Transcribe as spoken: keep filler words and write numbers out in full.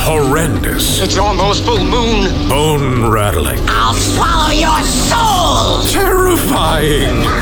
Horrendous. It's almost full moon. Bone rattling. I'll swallow your soul! Terrifying.